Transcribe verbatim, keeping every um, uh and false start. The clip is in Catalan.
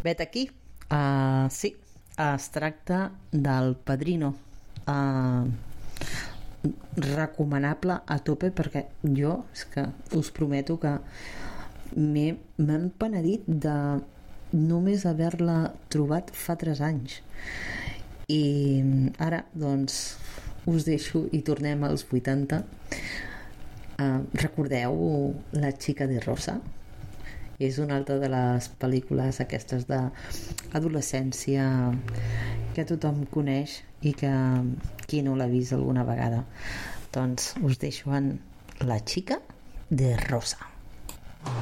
Vet aquí. Uh, sí, es tracta del Padrino. Uh, recomanable a tope, perquè jo és que us prometo que m'he penedit de només haver-la trobat fa tres anys, i ara doncs us deixo i tornem als vuitanta. Uh, recordeu La chica de rosa? És una altra de les pel·lícules aquestes d'adolescència que tothom coneix i que qui no l'ha vist alguna vegada, doncs us deixo en La chica de rosa.